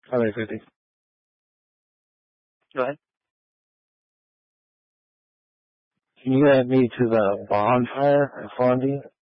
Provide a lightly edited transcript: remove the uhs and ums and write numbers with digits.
$150. Go ahead. Can you add me to the bonfire at Fondy?